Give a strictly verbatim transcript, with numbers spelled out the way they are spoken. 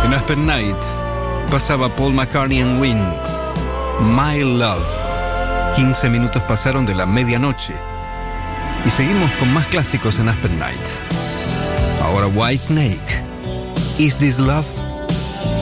En Aspen Night pasaba Paul McCartney and Wings, My Love. quince minutos pasaron de la medianoche y seguimos con más clásicos en Aspen Night. Ahora Whitesnake, Is This Love?